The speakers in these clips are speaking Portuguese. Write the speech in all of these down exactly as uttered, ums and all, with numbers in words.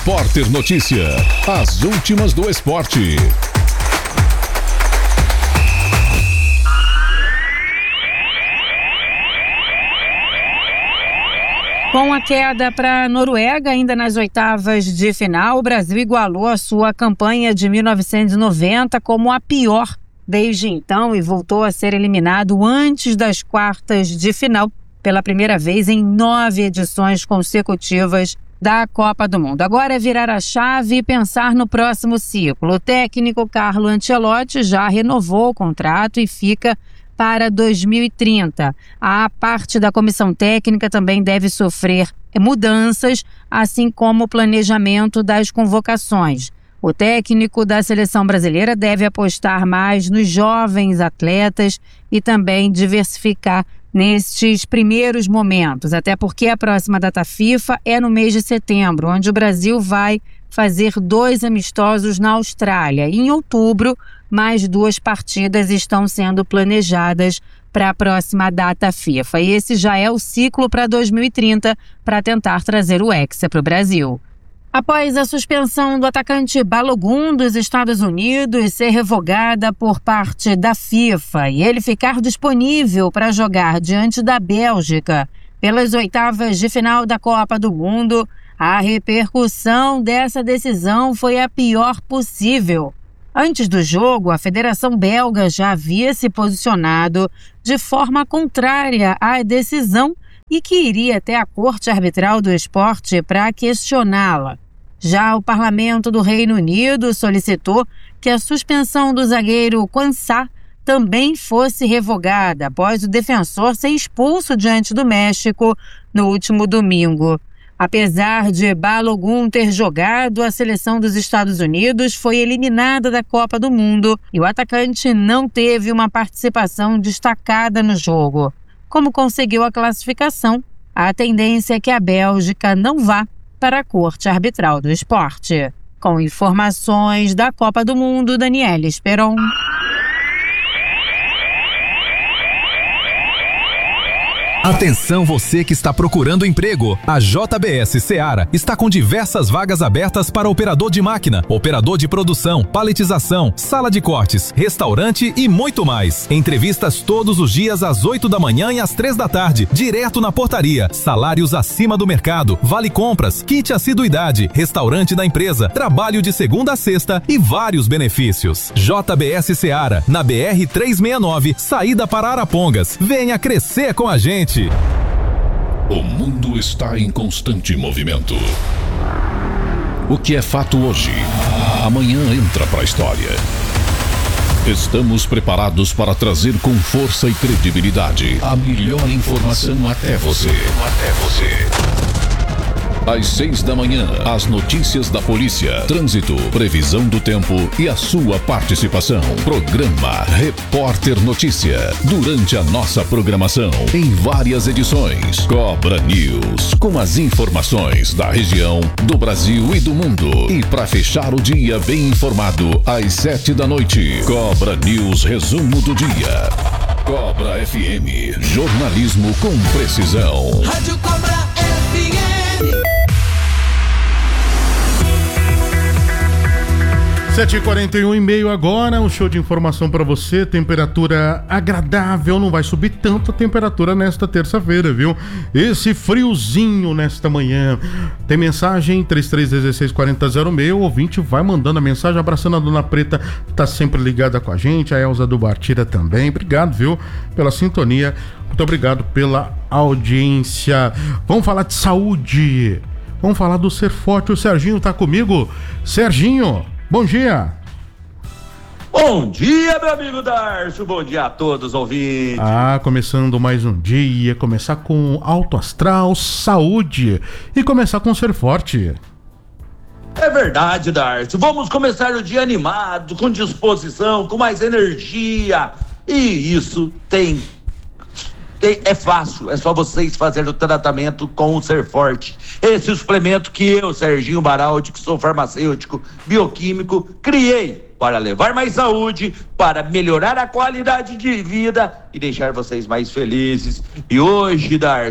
Repórter Notícia, as últimas do esporte. Com a queda para a Noruega, ainda nas oitavas de final, o Brasil igualou a sua campanha de mil novecentos e noventa como a pior desde então e voltou a ser eliminado antes das quartas de final pela primeira vez em nove edições consecutivas da Copa do Mundo. Agora é virar a chave e pensar no próximo ciclo. O técnico Carlo Ancelotti já renovou o contrato e fica para dois mil e trinta. A parte da comissão técnica também deve sofrer mudanças, assim como o planejamento das convocações. O técnico da seleção brasileira deve apostar mais nos jovens atletas e também diversificar nestes primeiros momentos, até porque a próxima data FIFA é no mês de setembro, onde o Brasil vai fazer dois amistosos na Austrália. E em outubro, mais duas partidas estão sendo planejadas para a próxima data FIFA. E esse já é o ciclo para dois mil e trinta para tentar trazer o Hexa para o Brasil. Após a suspensão do atacante Balogun dos Estados Unidos ser revogada por parte da FIFA e ele ficar disponível para jogar diante da Bélgica pelas oitavas de final da Copa do Mundo, a repercussão dessa decisão foi a pior possível. Antes do jogo, a Federação Belga já havia se posicionado de forma contrária à decisão e que iria até a Corte Arbitral do Esporte para questioná-la. Já o Parlamento do Reino Unido solicitou que a suspensão do zagueiro Quansah também fosse revogada após o defensor ser expulso diante do México no último domingo. Apesar de Balogun ter jogado, a seleção dos Estados Unidos foi eliminada da Copa do Mundo e o atacante não teve uma participação destacada no jogo. Como conseguiu a classificação, a tendência é que a Bélgica não vá para a Corte Arbitral do Esporte. Com informações da Copa do Mundo, Daniela Esperon. Atenção você que está procurando emprego. A J B S Seara está com diversas vagas abertas para operador de máquina, operador de produção, paletização, sala de cortes, restaurante e muito mais. Entrevistas todos os dias às oito da manhã e às três da tarde, direto na portaria. Salários acima do mercado, vale compras, kit assiduidade, restaurante da empresa, trabalho de segunda a sexta e vários benefícios. J B S Seara, na B R trezentos e sessenta e nove, saída para Arapongas. Venha crescer com a gente. O mundo está em constante movimento. O que é fato hoje, amanhã entra para a história. Estamos preparados para trazer com força e credibilidade a melhor informação até você. Até você. Às seis da manhã, as notícias da polícia, trânsito, previsão do tempo e a sua participação. Programa Repórter Notícia. Durante a nossa programação, em várias edições, Cobra News, com as informações da região, do Brasil e do mundo. E para fechar o dia bem informado, às sete da noite, Cobra News Resumo do Dia. Cobra F M, jornalismo com precisão. Rádio Cobra F M. sete e quarenta e um e meio agora, um show de informação para você, temperatura agradável, não vai subir tanto a temperatura nesta terça-feira, viu? Esse friozinho nesta manhã. Tem mensagem, três três um seis quatro zero zero seis, o ouvinte vai mandando a mensagem, abraçando a Dona Preta, tá sempre ligada com a gente, a Elza do Bartira também, obrigado, viu, pela sintonia, muito obrigado pela audiência. Vamos falar de saúde, vamos falar do Ser Forte, o Serginho tá comigo. Serginho, bom dia. Bom dia, meu amigo Darcio. Bom dia a todos, ouvintes. Ah, começando mais um dia, começar com alto astral, saúde e começar com Ser Forte. É verdade, Darcio. Vamos começar o dia animado, com disposição, com mais energia. E isso tem... tem é fácil, é só vocês fazerem o tratamento com o Ser Forte. Esse suplemento que eu, Serginho Baraldi, que sou farmacêutico, bioquímico, criei para levar mais saúde, para melhorar a qualidade de vida e deixar vocês mais felizes. E hoje, Darcio,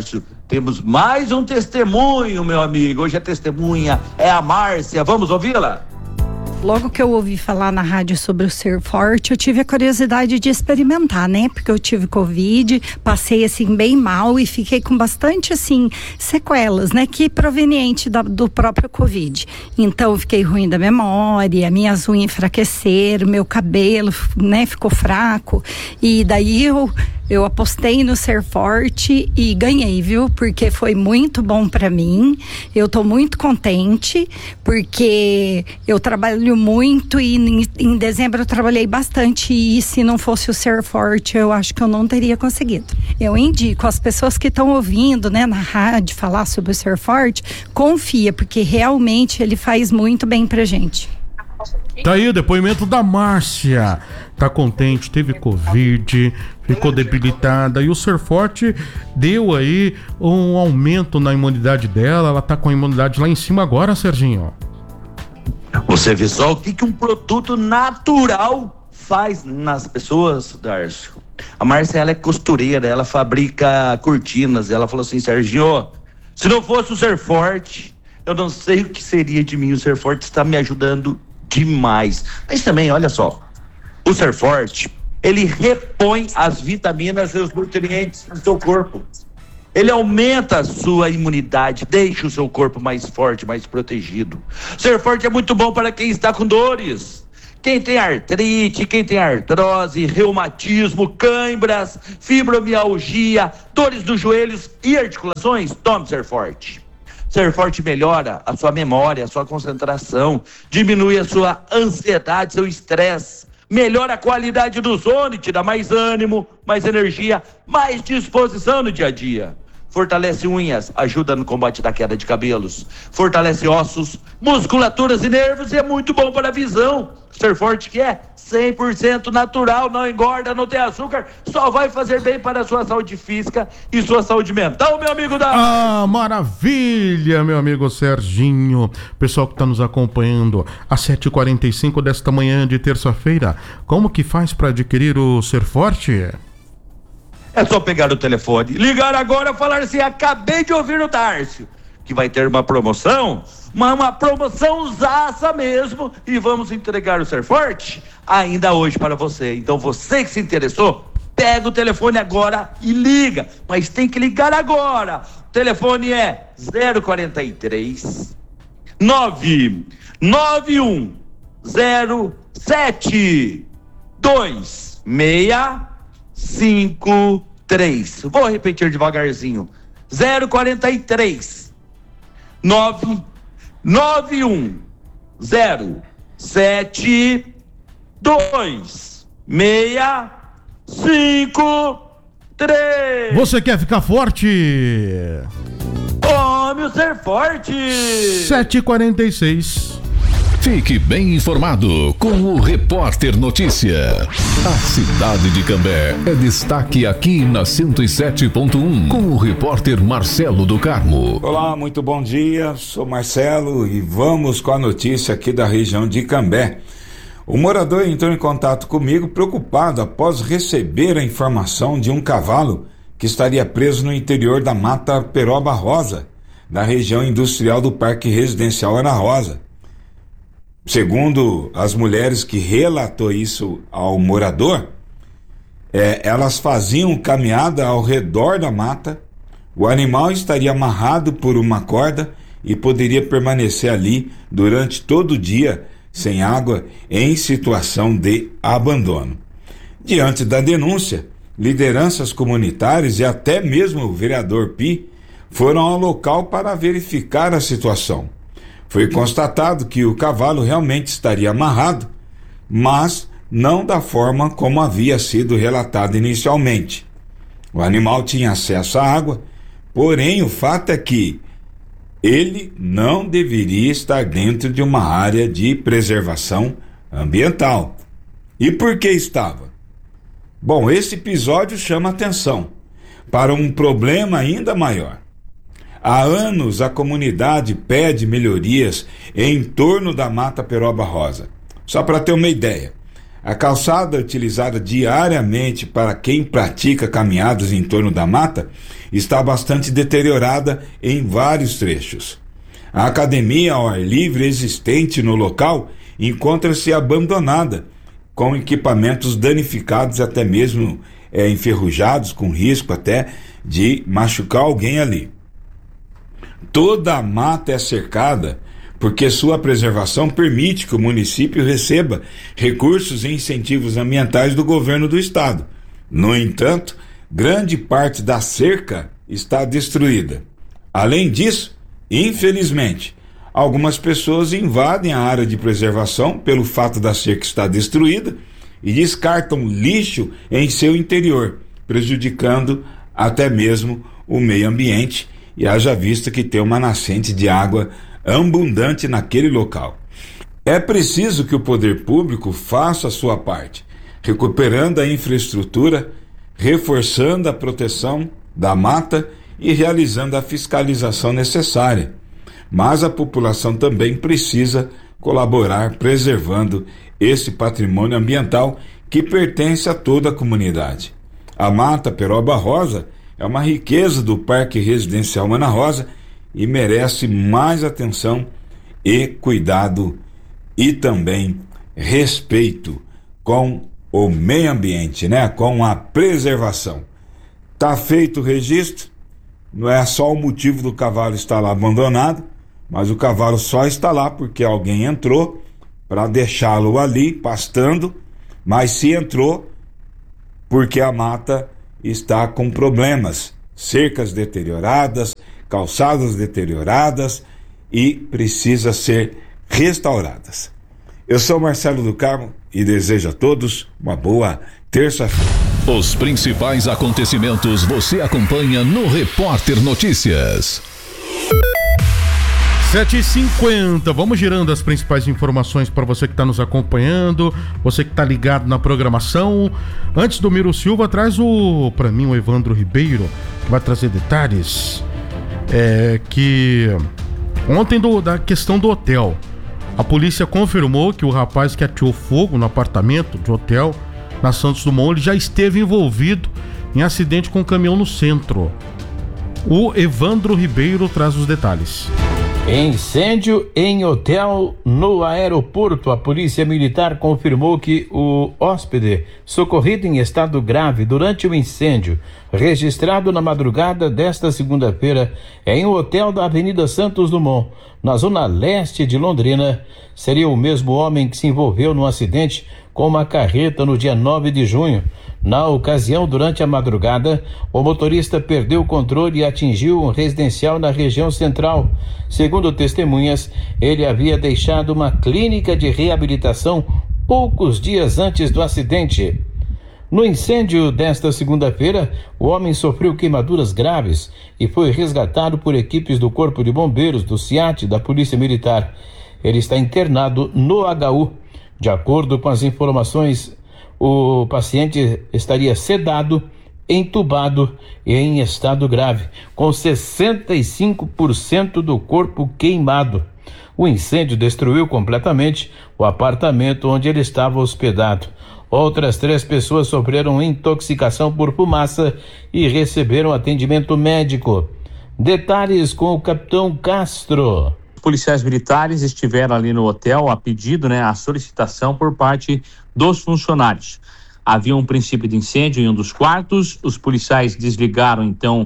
Temos mais um testemunho, meu amigo. Hoje a testemunha é a Márcia. Vamos ouvi-la? Logo que eu ouvi falar na rádio sobre o Ser Forte, eu tive a curiosidade de experimentar, né? Porque eu tive Covid, passei assim bem mal e fiquei com bastante assim sequelas, né? Que proveniente da, do próprio Covid. Então eu fiquei ruim da memória, minhas unhas enfraqueceram, meu cabelo, né? Ficou fraco e daí eu Eu apostei no Ser Forte e ganhei, viu? Porque foi muito bom pra mim. Eu tô muito contente porque eu trabalho muito e em, em dezembro eu trabalhei bastante e se não fosse o Ser Forte, eu acho que eu não teria conseguido. Eu indico as pessoas que estão ouvindo, né, na rádio falar sobre o Ser Forte, confia, porque realmente ele faz muito bem pra gente. Tá aí o depoimento da Márcia. Tá contente, teve Covid, ficou debilitada e o Ser Forte deu aí um aumento na imunidade dela. Ela tá com a imunidade lá em cima agora, Serginho. Você vê só o que, que um produto natural faz nas pessoas, Darcio. A Márcia, ela é costureira, ela fabrica cortinas. Ela falou assim: Serginho, se não fosse o Ser Forte, eu não sei o que seria de mim. O Ser Forte está me ajudando demais. Mas também, olha só, o Ser Forte, ele repõe as vitaminas e os nutrientes do seu corpo. Ele aumenta a sua imunidade, deixa o seu corpo mais forte, mais protegido. Ser Forte é muito bom para quem está com dores. Quem tem artrite, quem tem artrose, reumatismo, cãibras, fibromialgia, dores dos joelhos e articulações, tome Ser Forte. Ser Forte melhora a sua memória, a sua concentração, diminui a sua ansiedade, seu estresse, melhora a qualidade do sono e te dá mais ânimo, mais energia, mais disposição no dia a dia. Fortalece unhas, ajuda no combate da queda de cabelos, fortalece ossos, musculaturas e nervos e é muito bom para a visão. Ser Forte que é cem por cento natural, não engorda, não tem açúcar, só vai fazer bem para a sua saúde física e sua saúde mental, meu amigo da... Ah, maravilha, meu amigo Serginho. Pessoal que está nos acompanhando às sete e quarenta e cinco desta manhã de terça-feira, como que faz para adquirir o Ser Forte? É só pegar o telefone, ligar agora e falar assim: acabei de ouvir o Darcio, que vai ter uma promoção, uma, uma promoção zaça mesmo, e vamos entregar o Ser Forte ainda hoje para você. Então você que se interessou, pega o telefone agora e liga, mas tem que ligar agora. O telefone é zero quarenta e três, nove nove um zero sete dois seis cinco três. Vou repetir devagarzinho. zero quarenta e três, nove nove um zero sete dois seis cinco três. Você quer ficar forte? Tome o Ser Forte. sete e quarenta e seis. Fique bem informado com o Repórter Notícia. A cidade de Cambé é destaque aqui na cento e sete ponto um com o repórter Marcelo do Carmo. Olá, muito bom dia, sou Marcelo e vamos com a notícia aqui da região de Cambé. O morador entrou em contato comigo preocupado após receber a informação de um cavalo que estaria preso no interior da Mata Peroba Rosa, da região industrial do Parque Residencial Ana Rosa. Segundo as mulheres que relatou isso ao morador, é, elas faziam caminhada ao redor da mata, o animal estaria amarrado por uma corda e poderia permanecer ali durante todo o dia, sem água, em situação de abandono. Diante da denúncia, lideranças comunitárias e até mesmo o vereador Pi foram ao local para verificar a situação. Foi constatado que o cavalo realmente estaria amarrado, mas não da forma como havia sido relatado inicialmente. O animal tinha acesso à água, porém o fato é que ele não deveria estar dentro de uma área de preservação ambiental. E por que estava? Bom, esse episódio chama atenção para um problema ainda maior. Há anos a comunidade pede melhorias em torno da Mata Peroba Rosa. Só para ter uma ideia, A calçada utilizada diariamente para quem pratica caminhadas em torno da mata está bastante deteriorada em vários trechos. A academia ao ar livre existente no local encontra-se abandonada, com equipamentos danificados, até mesmo é, enferrujados, com risco até de machucar alguém ali. Toda a mata é cercada porque sua preservação permite que o município receba recursos e incentivos ambientais do governo do estado. No entanto, grande parte da cerca está destruída. Além disso, infelizmente, algumas pessoas invadem a área de preservação pelo fato da cerca estar destruída e descartam lixo em seu interior, prejudicando até mesmo o meio ambiente, e haja vista que tem uma nascente de água abundante naquele local. É preciso que o poder público faça a sua parte, recuperando a infraestrutura, reforçando a proteção da mata e realizando a fiscalização necessária. Mas a população também precisa colaborar preservando esse patrimônio ambiental que pertence a toda a comunidade. A Mata Peroba Rosa é uma riqueza do Parque Residencial Mana Rosa e merece mais atenção e cuidado e também respeito com o meio ambiente, né? Com a preservação. Tá feito o registro, não é só o motivo do cavalo estar lá abandonado, mas o cavalo só está lá porque alguém entrou para deixá-lo ali pastando, mas se entrou porque a mata está com problemas, cercas deterioradas, calçadas deterioradas e precisa ser restauradas. Eu sou Marcelo do Carmo e desejo a todos uma boa terça-feira. Os principais acontecimentos você acompanha no Repórter Notícias. sete e cinquenta, vamos girando as principais informações para você que está nos acompanhando, você que está ligado na programação. Antes do Miro Silva, traz o para mim o Evandro Ribeiro, que vai trazer detalhes. É que ontem do, da questão do hotel, a polícia confirmou que o rapaz que ateou fogo no apartamento de hotel na Santos Dumont, ele já esteve envolvido em acidente com um caminhão no centro. O Evandro Ribeiro traz os detalhes. Incêndio em hotel no aeroporto. A polícia militar confirmou que o hóspede socorrido em estado grave durante o incêndio registrado na madrugada desta segunda-feira em um hotel da Avenida Santos Dumont, na zona leste de Londrina, seria o mesmo homem que se envolveu no acidente com uma carreta no dia nove de junho. Na ocasião, durante a madrugada, o motorista perdeu o controle e atingiu um residencial na região central. Segundo testemunhas, ele havia deixado uma clínica de reabilitação poucos dias antes do acidente. No incêndio desta segunda-feira, o homem sofreu queimaduras graves e foi resgatado por equipes do Corpo de Bombeiros, do SEAT e da Polícia Militar. Ele está internado no H U. De acordo com as informações, o paciente estaria sedado, entubado e em estado grave, com sessenta e cinco por cento do corpo queimado. O incêndio destruiu completamente o apartamento onde ele estava hospedado. Outras três pessoas sofreram intoxicação por fumaça e receberam atendimento médico. Detalhes com o capitão Castro. Policiais militares estiveram ali no hotel a pedido, né, a solicitação por parte dos funcionários. Havia um princípio de incêndio em um dos quartos, os policiais desligaram então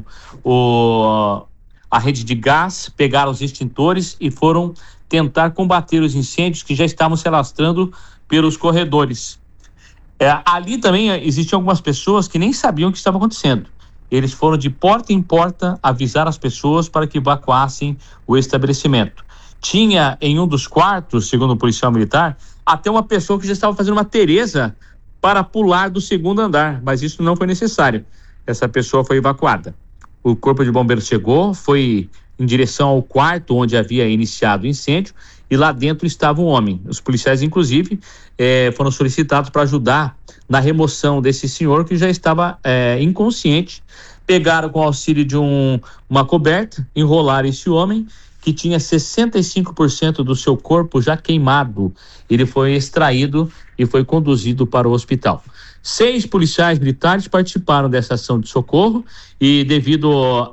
o, a rede de gás, pegaram os extintores e foram tentar combater os incêndios que já estavam se alastrando pelos corredores. É, ali também existiam algumas pessoas que nem sabiam o que estava acontecendo. Eles foram de porta em porta avisar as pessoas para que evacuassem o estabelecimento. Tinha em um dos quartos, segundo o policial militar, até uma pessoa que já estava fazendo uma teresa para pular do segundo andar, mas isso não foi necessário. Essa pessoa foi evacuada. O corpo de bombeiros chegou, foi em direção ao quarto onde havia iniciado o incêndio e lá dentro estava um homem. Os policiais, inclusive, eh, foram solicitados para ajudar na remoção desse senhor que já estava eh, inconsciente. Pegaram com o auxílio de um, uma coberta, enrolaram esse homem, que que tinha sessenta e cinco por cento do seu corpo já queimado. Ele foi extraído e foi conduzido para o hospital. Seis policiais militares participaram dessa ação de socorro e, devido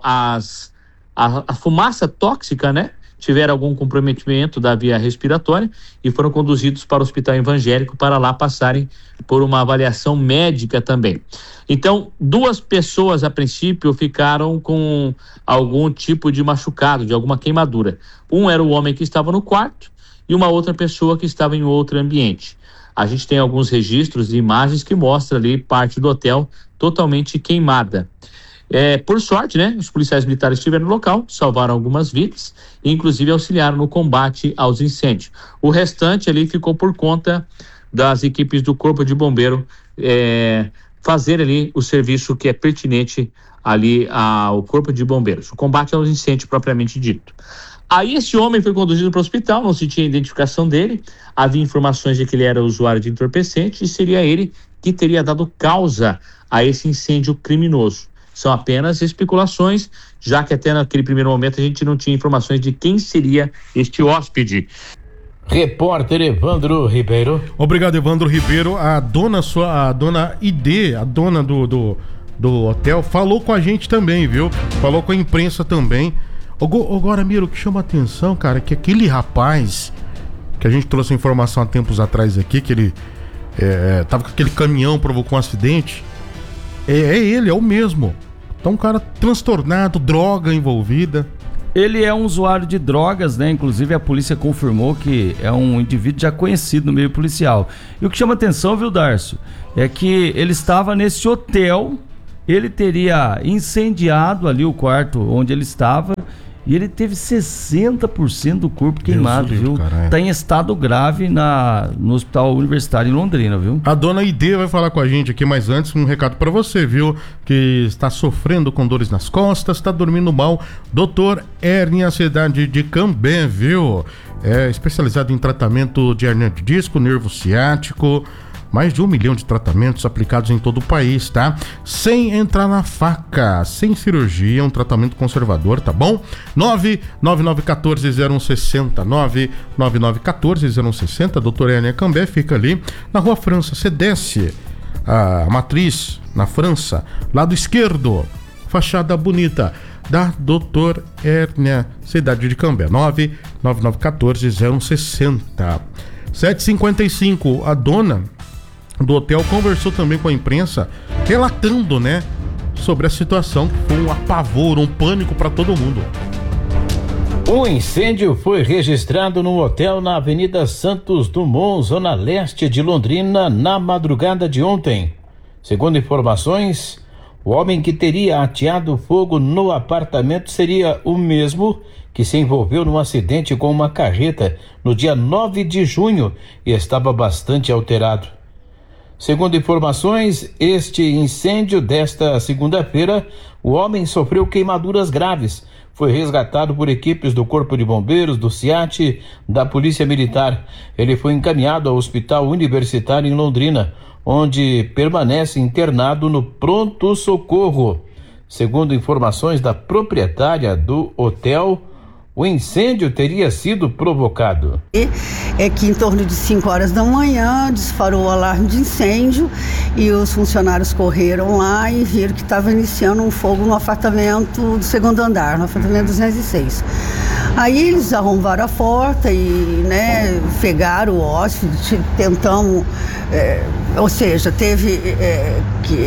às a, a fumaça tóxica, né, tiveram algum comprometimento da via respiratória e foram conduzidos para o Hospital Evangélico para lá passarem por uma avaliação médica também. Então, duas pessoas a princípio ficaram com algum tipo de machucado, de alguma queimadura. Um era o homem que estava no quarto e uma outra pessoa que estava em outro ambiente. A gente tem alguns registros de imagens que mostram ali parte do hotel totalmente queimada. É, por sorte, né, os policiais militares estiveram no local, salvaram algumas vidas e inclusive auxiliaram no combate aos incêndios. O restante ali ficou por conta das equipes do Corpo de Bombeiro é, fazer ali o serviço que é pertinente ali ao Corpo de Bombeiros, o combate aos incêndios propriamente dito. Aí esse homem foi conduzido para o hospital, não se tinha identificação dele, havia informações de que ele era usuário de entorpecente e seria ele que teria dado causa a esse incêndio criminoso. São apenas especulações, já que até naquele primeiro momento a gente não tinha informações de quem seria este hóspede. Repórter Evandro Ribeiro. Obrigado, Evandro Ribeiro. A dona sua, a dona I D, a dona do, do, do hotel, falou com a gente também, viu? Falou com a imprensa também. Agora, Miro, o que chama atenção, cara, é que aquele rapaz que a gente trouxe informação há tempos atrás aqui, que ele é, tava com aquele caminhão, provocou um acidente, é, é ele, é o mesmo. Então, um cara transtornado, droga envolvida. Ele é um usuário de drogas, né? Inclusive a polícia confirmou que é um indivíduo já conhecido no meio policial. E o que chama atenção, viu, Darcio, é que ele estava nesse hotel, ele teria incendiado ali o quarto onde ele estava e ele teve sessenta por cento do corpo queimado, Deus viu? Caralho. Tá em estado grave na, no Hospital Universitário em Londrina, viu? A dona I D vai falar com a gente aqui, mas antes um recado pra você, viu? Que está sofrendo com dores nas costas, está dormindo mal. doutor Hérnia, cidade de Cambé, viu? É especializado em tratamento de hernia de disco, nervo ciático. Mais de um milhão de tratamentos aplicados em todo o país, tá? Sem entrar na faca, sem cirurgia, um tratamento conservador, tá bom? nove nove nove um quatro zero um seis zero, nove nove nove um quatro zero um seis zero, doutor Hérnia Cambé, fica ali na Rua França. Você desce a matriz na França, lado esquerdo, fachada bonita da doutor Hérnia, cidade de Cambé, nove nove nove um quatro zero um seis zero. sete e cinquenta e cinco, a dona do hotel conversou também com a imprensa, relatando, né, sobre a situação, que foi um apavoro, um pânico para todo mundo. Um incêndio foi registrado num hotel na Avenida Santos Dumont, zona leste de Londrina, na madrugada de ontem. Segundo informações, o homem que teria ateado fogo no apartamento seria o mesmo que se envolveu num acidente com uma carreta no dia nove de junho e estava bastante alterado. Segundo informações, este incêndio desta segunda-feira, o homem sofreu queimaduras graves. Foi resgatado por equipes do Corpo de Bombeiros, do SEAT, da Polícia Militar. Ele foi encaminhado ao Hospital Universitário em Londrina, onde permanece internado no pronto-socorro. Segundo informações da proprietária do hotel, o incêndio teria sido provocado. É que em torno de cinco horas da manhã disparou o alarme de incêndio e os funcionários correram lá e viram que estava iniciando um fogo no apartamento do segundo andar, no apartamento duzentos e seis. Aí eles arrombaram a porta e, né, pegaram o hóspede, tentamos, é, ou seja, teve é, que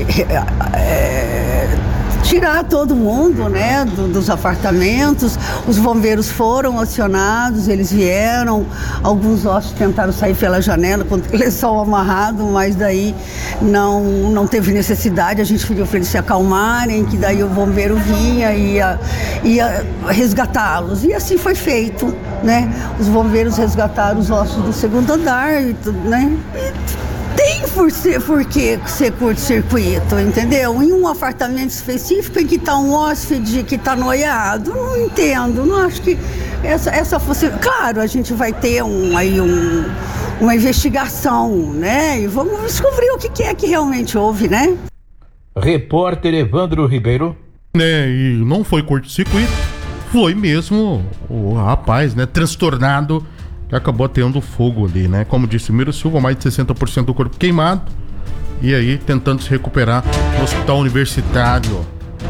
é, tirar todo mundo, né, do, dos apartamentos. Os bombeiros foram acionados, eles vieram, alguns hóspedes tentaram sair pela janela com o lençol amarrado, mas daí não, não teve necessidade. A gente pediu para eles se acalmarem, que daí o bombeiro vinha e ia, ia resgatá-los, e assim foi feito, né? Os bombeiros resgataram os hóspedes do segundo andar e tudo, né? E, tem por ser, por que ser curto-circuito, entendeu? Em um apartamento específico em que está um hóspede que está noiado, não entendo, não acho que essa, essa fosse... Claro, a gente vai ter um, aí um, uma investigação, né? E vamos descobrir o que, que é que realmente houve, né? Repórter Evandro Ribeiro. É, e não foi curto-circuito, foi mesmo o rapaz, né, transtornado, que acabou tendo fogo ali, né? Como disse Miro Silva, mais de sessenta por cento do corpo queimado. E aí, tentando se recuperar no hospital universitário.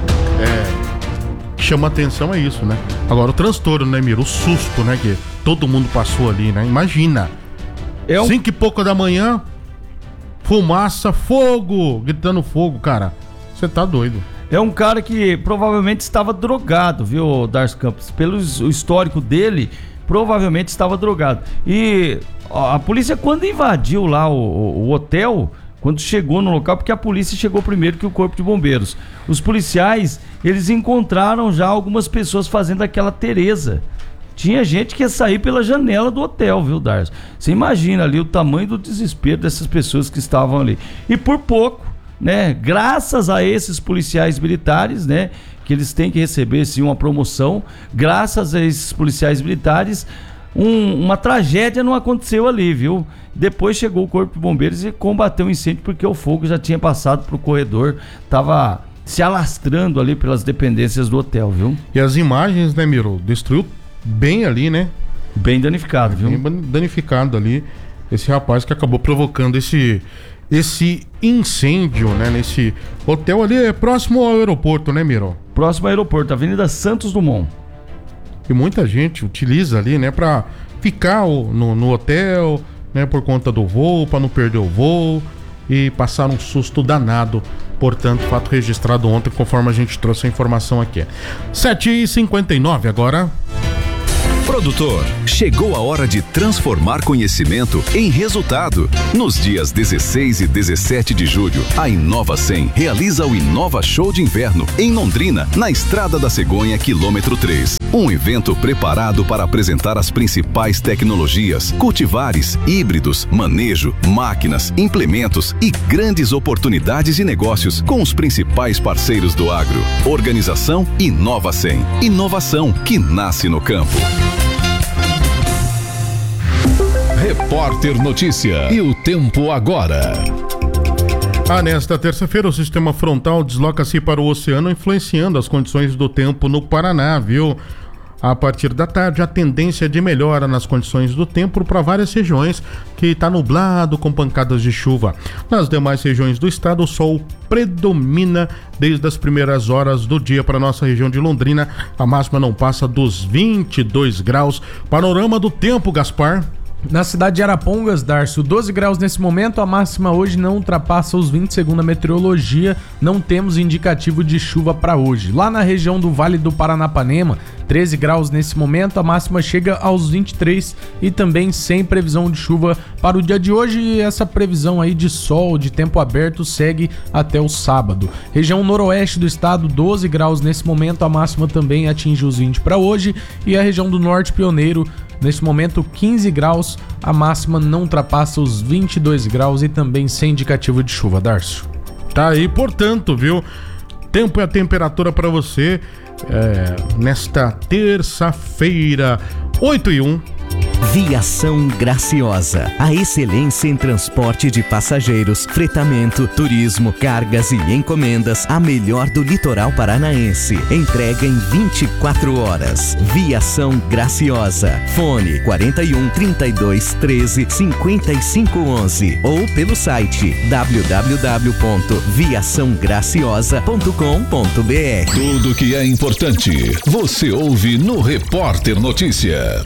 É, chama atenção é isso, né? Agora, o transtorno, né, Miro? O susto, né, que todo mundo passou ali, né? Imagina. É um... Cinco e pouco da manhã, fumaça, fogo, gritando fogo, cara. Você tá doido. É um cara que provavelmente estava drogado, viu, Darcy Campos? Pelo histórico dele, provavelmente estava drogado. E a polícia, quando invadiu lá o, o hotel, quando chegou no local, porque a polícia chegou primeiro que o corpo de bombeiros, os policiais, eles encontraram já algumas pessoas fazendo aquela Tereza. Tinha gente que ia sair pela janela do hotel, viu, Darcy? Você imagina ali o tamanho do desespero dessas pessoas que estavam ali. E por pouco, né, graças a esses policiais militares, né, que eles têm que receber sim uma promoção, graças a esses policiais militares, um, uma tragédia não aconteceu ali, viu? Depois chegou o corpo de bombeiros e combateu o incêndio, porque o fogo já tinha passado pro corredor, tava se alastrando ali pelas dependências do hotel, viu? E as imagens, né, Miro, destruiu bem ali, né? Bem danificado, viu? Bem danificado ali, esse rapaz que acabou provocando esse... esse incêndio, né, nesse hotel ali, é próximo ao aeroporto, né, Miro? Próximo ao aeroporto, Avenida Santos Dumont. E muita gente utiliza ali, né, pra ficar no, no hotel, né, por conta do voo, pra não perder o voo e passar um susto danado. Portanto, fato registrado ontem, conforme a gente trouxe a informação aqui. sete e cinquenta e nove agora. Produtor, chegou a hora de transformar conhecimento em resultado. Nos dias dezesseis e dezessete de julho, a Inova cem realiza o Inova Show de Inverno em Londrina, na Estrada da Cegonha, quilômetro três. Um evento preparado para apresentar as principais tecnologias, cultivares, híbridos, manejo, máquinas, implementos e grandes oportunidades de negócios com os principais parceiros do agro. Organização Inova cem. Inovação que nasce no campo. Repórter Notícia. E o tempo agora. Ah, nesta terça-feira, o sistema frontal desloca-se para o oceano, influenciando as condições do tempo no Paraná, viu? A partir da tarde, a tendência de melhora nas condições do tempo para várias regiões, que está nublado com pancadas de chuva. Nas demais regiões do estado, o sol predomina desde as primeiras horas do dia. Para nossa região de Londrina, a máxima não passa dos vinte e dois graus. Panorama do tempo, Gaspar. Na cidade de Arapongas, Darcio, doze graus nesse momento, a máxima hoje não ultrapassa os vinte, segundo a meteorologia, não temos indicativo de chuva para hoje. Lá na região do Vale do Paranapanema, treze graus nesse momento, a máxima chega aos vinte e três e também sem previsão de chuva para o dia de hoje, e essa previsão aí de sol, de tempo aberto, segue até o sábado. Região noroeste do estado, doze graus nesse momento, a máxima também atinge os vinte para hoje, e a região do norte pioneiro, nesse momento, quinze graus, a máxima não ultrapassa os vinte e dois graus e também sem indicativo de chuva, Darcio. Tá aí, portanto, viu? Tempo e a temperatura para você é, nesta terça-feira, oito e um. Viação Graciosa, a excelência em transporte de passageiros, fretamento, turismo, cargas e encomendas, a melhor do litoral paranaense. Entrega em vinte e quatro horas. Viação Graciosa. Fone quarenta e um, trinta e dois, treze, cinquenta e cinco, onze ou pelo site w w w ponto viação graciosa ponto com ponto b r. Tudo que é importante, você ouve no Repórter Notícia.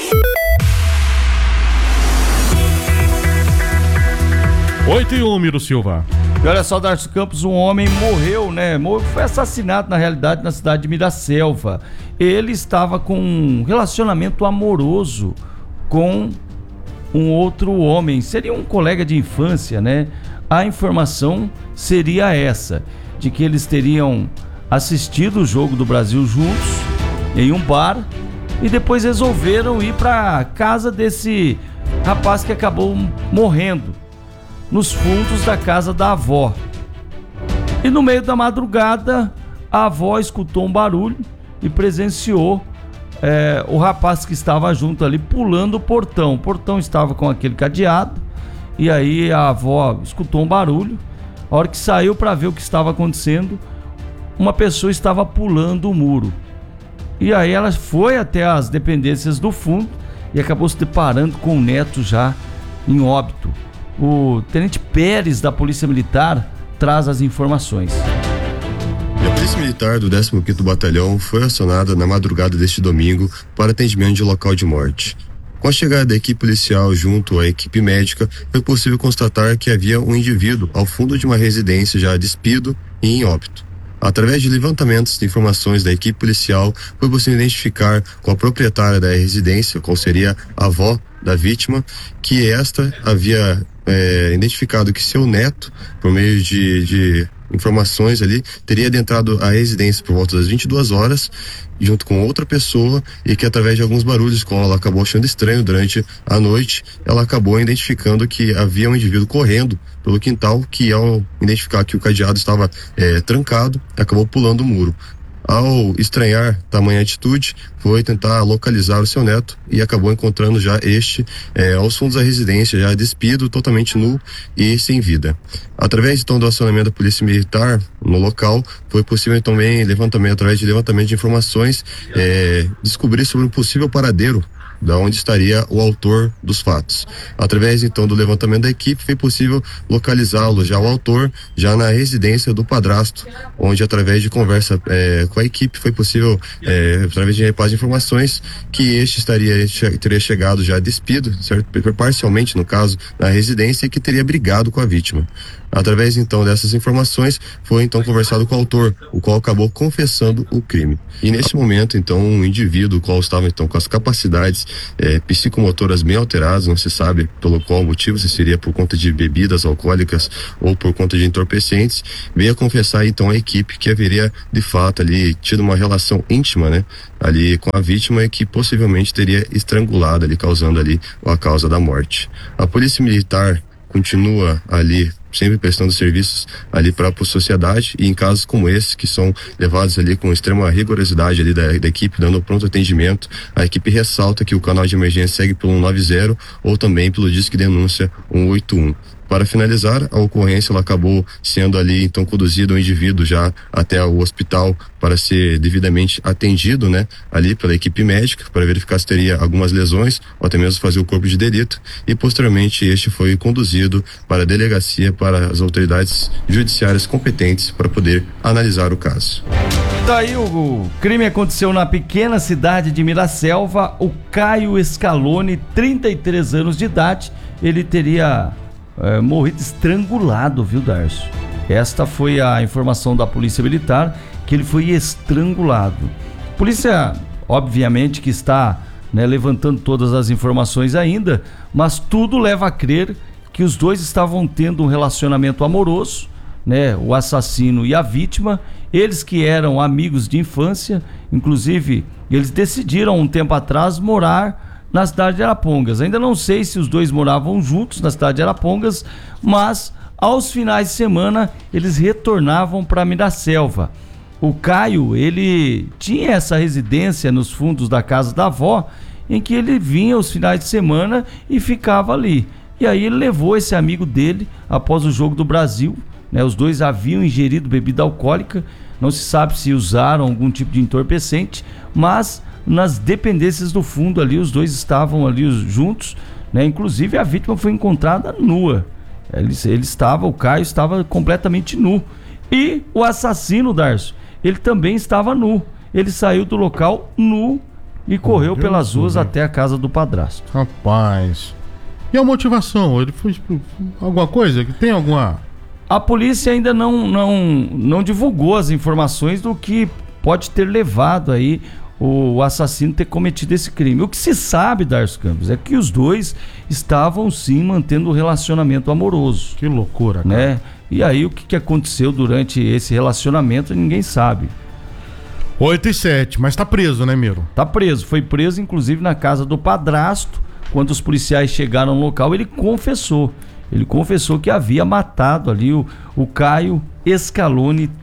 oito e um, Miro Silva. E olha só, Darcy Campos, um homem morreu, né? Foi assassinado, na realidade, na cidade de Miraselva. Ele estava com um relacionamento amoroso com um outro homem. Seria um colega de infância, né? A informação seria essa, de que eles teriam assistido o Jogo do Brasil juntos, em um bar, e depois resolveram ir para casa desse rapaz que acabou morrendo nos fundos da casa da avó. E no meio da madrugada, a avó escutou um barulho e presenciou é, o rapaz que estava junto ali pulando o portão. O portão estava com aquele cadeado, e aí a avó escutou um barulho. A hora que saiu para ver o que estava acontecendo, uma pessoa estava pulando o muro. E aí ela foi até as dependências do fundo e acabou se deparando com o neto já em óbito. O tenente Pérez da Polícia Militar traz as informações. A Polícia Militar do décimo quinto Batalhão foi acionada na madrugada deste domingo para atendimento de local de morte. Com a chegada da equipe policial junto à equipe médica, foi possível constatar que havia um indivíduo ao fundo de uma residência já despido e em óbito. Através de levantamentos de informações da equipe policial, foi possível identificar com a proprietária da residência, qual seria a avó da vítima, que esta havia é, identificado que seu neto, por meio de, de informações ali, teria adentrado a residência por volta das vinte e duas horas, junto com outra pessoa, e que através de alguns barulhos, como ela acabou achando estranho durante a noite, ela acabou identificando que havia um indivíduo correndo pelo quintal, que ao identificar que o cadeado estava é, trancado, acabou pulando o muro. Ao estranhar tamanha atitude, foi tentar localizar o seu neto e acabou encontrando já este é, aos fundos da residência, já despido, totalmente nu e sem vida. Através então do acionamento da Polícia Militar no local, foi possível também levantamento, através de levantamento de informações, é, descobrir sobre um possível paradeiro da onde estaria o autor dos fatos. Através então do levantamento da equipe, foi possível localizá-lo, já o autor, já na residência do padrasto, onde através de conversa é, com a equipe foi possível, é, através de repasse de informações, que este estaria teria chegado já despido, certo? Parcialmente no caso, na residência, e que teria brigado com a vítima. Através então dessas informações, foi então conversado com o autor, o qual acabou confessando o crime. E nesse momento então, um indivíduo, o qual estava então com as capacidades é, psicomotoras bem alteradas, não se sabe pelo qual motivo, se seria por conta de bebidas alcoólicas ou por conta de entorpecentes, veio a confessar então à equipe que haveria de fato ali tido uma relação íntima, né, ali com a vítima, e que possivelmente teria estrangulado ali, causando ali a causa da morte. A Polícia Militar continua ali sempre prestando serviços ali para a sociedade, e em casos como esse, que são levados ali com extrema rigorosidade ali da, da equipe, dando pronto atendimento, a equipe ressalta que o canal de emergência segue pelo um nove zero ou também pelo Disque Denúncia um oito um. Para finalizar, a ocorrência ela acabou sendo ali então conduzido o indivíduo já até o hospital para ser devidamente atendido, né, ali pela equipe médica, para verificar se teria algumas lesões ou até mesmo fazer o corpo de delito, e posteriormente este foi conduzido para a delegacia, para as autoridades judiciárias competentes para poder analisar o caso. Daí o crime aconteceu na pequena cidade de Miraselva. O Caio Scaloni, trinta e três anos de idade, ele teria É, morrido estrangulado, viu, Darcio? Esta foi a informação da Polícia Militar, que ele foi estrangulado. Polícia, obviamente, que está, né, levantando todas as informações ainda, mas tudo leva a crer que os dois estavam tendo um relacionamento amoroso, né? O assassino e a vítima, eles que eram amigos de infância, inclusive eles decidiram um tempo atrás morar na cidade de Arapongas. Ainda não sei se os dois moravam juntos na cidade de Arapongas, mas aos finais de semana eles retornavam para Miraselva. O Caio, ele tinha essa residência nos fundos da casa da avó, em que ele vinha aos finais de semana e ficava ali. E aí ele levou esse amigo dele após o Jogo do Brasil, né? Os dois haviam ingerido bebida alcoólica, não se sabe se usaram algum tipo de entorpecente, mas nas dependências do fundo ali, os dois estavam ali juntos, né? Inclusive a vítima foi encontrada nua. Ele, ele estava, o Caio estava completamente nu. E o assassino, Darcio, ele também estava nu. Ele saiu do local nu e correu Deus pelas ruas Deus. até a casa do padrasto. Rapaz. E a motivação? Ele foi alguma coisa? Tem alguma... A polícia ainda não, não, não divulgou as informações do que pode ter levado aí o assassino ter cometido esse crime. O que se sabe, Darcio Campos, é que os dois estavam sim mantendo um relacionamento amoroso. Que loucura, cara. Né? E aí o que, que aconteceu durante esse relacionamento, ninguém sabe. oito e sete, mas tá preso, né, Miro? Tá preso, foi preso inclusive na casa do padrasto. Quando os policiais chegaram no local, ele confessou. Ele confessou que havia matado ali o, o Caio Scaloni,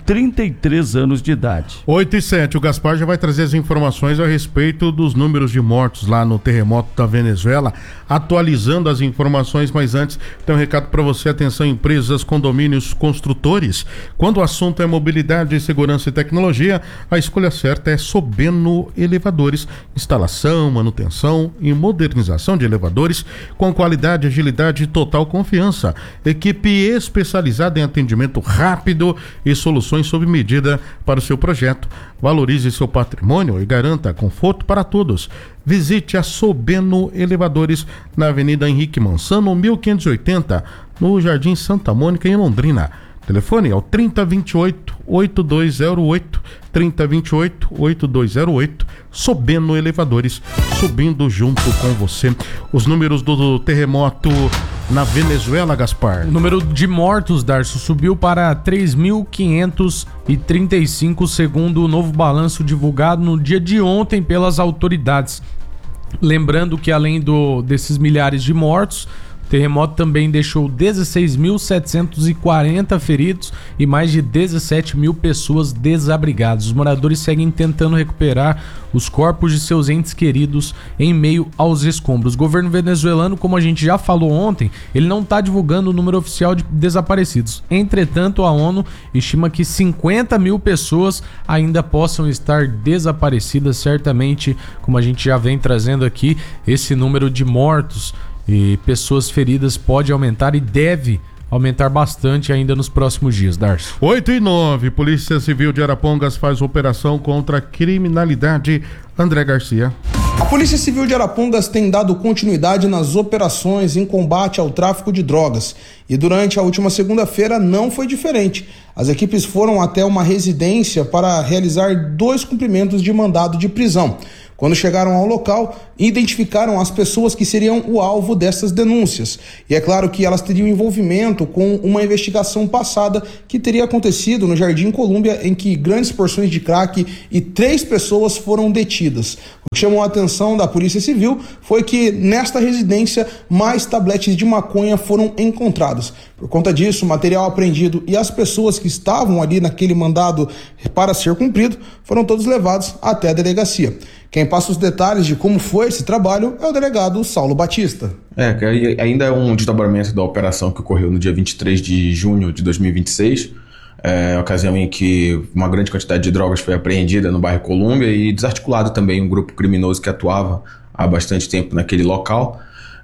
trinta e três anos de idade. oito e sete, o Gaspar já vai trazer as informações a respeito dos números de mortos lá no terremoto da Venezuela, atualizando as informações, mas antes tem um recado para você. Atenção, empresas, condomínios, construtores. Quando o assunto é mobilidade, segurança e tecnologia, a escolha certa é Sobeno Elevadores. Instalação, manutenção e modernização de elevadores com qualidade, agilidade e total confiança. Equipe especializada em atendimento rápido e soluções sob medida para o seu projeto. Valorize seu patrimônio e garanta conforto para todos. Visite a Sobeno Elevadores na Avenida Henrique Mansano, mil quinhentos e oitenta, no Jardim Santa Mônica, em Londrina. Telefone é o trinta, vinte e oito, oitenta e dois zero oito, trinta, vinte e oito, oitenta e dois zero oito, Sobeno Elevadores, subindo junto com você. Os números do, do terremoto na Venezuela, Gaspar. O número de mortos, Darcio, subiu para três mil quinhentos e trinta e cinco, segundo o novo balanço divulgado no dia de ontem pelas autoridades. Lembrando que além do, desses milhares de mortos, o terremoto também deixou dezesseis mil setecentos e quarenta feridos e mais de dezessete mil pessoas desabrigadas. Os moradores seguem tentando recuperar os corpos de seus entes queridos em meio aos escombros. O governo venezuelano, como a gente já falou ontem, ele não está divulgando o número oficial de desaparecidos. Entretanto, a ONU estima que cinquenta mil pessoas ainda possam estar desaparecidas. Certamente, como a gente já vem trazendo aqui, esse número de mortos e pessoas feridas pode aumentar e deve aumentar bastante ainda nos próximos dias, Darcio. oito e nove, Polícia Civil de Arapongas faz operação contra a criminalidade. André Garcia. A Polícia Civil de Arapongas tem dado continuidade nas operações em combate ao tráfico de drogas. E durante a última segunda-feira não foi diferente. As equipes foram até uma residência para realizar dois cumprimentos de mandado de prisão. Quando chegaram ao local, identificaram as pessoas que seriam o alvo dessas denúncias. E é claro que elas teriam envolvimento com uma investigação passada que teria acontecido no Jardim Colúmbia, em que grandes porções de crack e três pessoas foram detidas. O que chamou a atenção da Polícia Civil foi que nesta residência mais tabletes de maconha foram encontrados. Por conta disso, o material apreendido e as pessoas que estavam ali naquele mandado para ser cumprido foram todos levados até a delegacia. Quem passa os detalhes de como foi esse trabalho é o delegado Saulo Batista. É, que ainda é um desdobramento da operação que ocorreu no dia vinte e três de junho de dois mil e vinte e seis, é, a ocasião em que uma grande quantidade de drogas foi apreendida no bairro Colúmbia e desarticulado também um grupo criminoso que atuava há bastante tempo naquele local.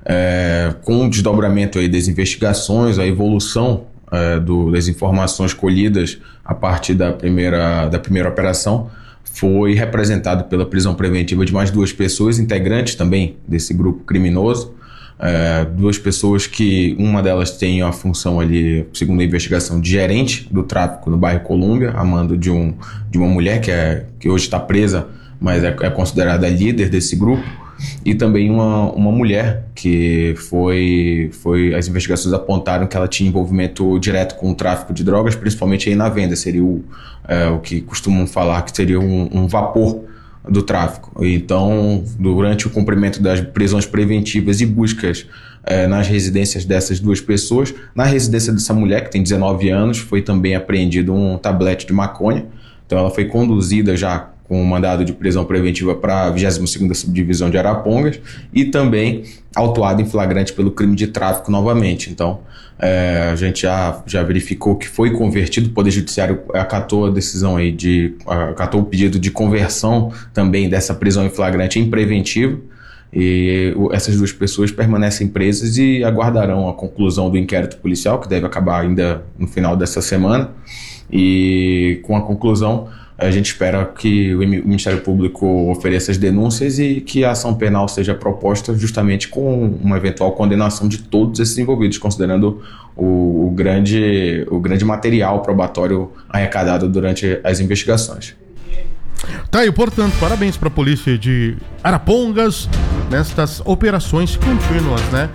É, com o desdobramento aí das investigações, a evolução é, do, das informações colhidas a partir da primeira, da primeira operação, foi representado pela prisão preventiva de mais duas pessoas, integrantes também desse grupo criminoso. É, duas pessoas que, uma delas tem a função ali, segundo a investigação, de gerente do tráfico no bairro Colúmbia, a mando de, um, de uma mulher que, é, que hoje está presa, mas é, é considerada líder desse grupo, e também uma, uma mulher que foi, foi, as investigações apontaram que ela tinha envolvimento direto com o tráfico de drogas, principalmente aí na venda, seria o, é, o que costumam falar que seria um, um vapor do tráfico. Então, durante o cumprimento das prisões preventivas e buscas é, nas residências dessas duas pessoas, na residência dessa mulher, que tem dezenove anos, foi também apreendido um tablete de maconha. Então ela foi conduzida já com um mandado de prisão preventiva para a vigésima segunda Subdivisão de Arapongas e também autuado em flagrante pelo crime de tráfico novamente. Então, é, a gente já, já verificou que foi convertido, o Poder Judiciário acatou a decisão aí de, acatou o pedido de conversão também dessa prisão em flagrante em preventivo, e essas duas pessoas permanecem presas e aguardarão a conclusão do inquérito policial, que deve acabar ainda no final dessa semana, e com a conclusão a gente espera que o Ministério Público ofereça as denúncias e que a ação penal seja proposta justamente com uma eventual condenação de todos esses envolvidos, considerando o, o, grande, o grande material probatório arrecadado durante as investigações. Tá aí, portanto, parabéns para a polícia de Arapongas nestas operações contínuas, né?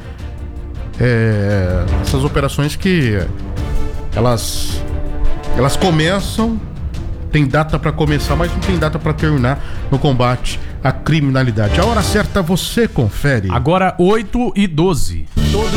É, essas operações que elas, elas começam... Tem data para começar, mas não tem data para terminar no combate à criminalidade. A hora certa você confere. Agora oito e doze. Todo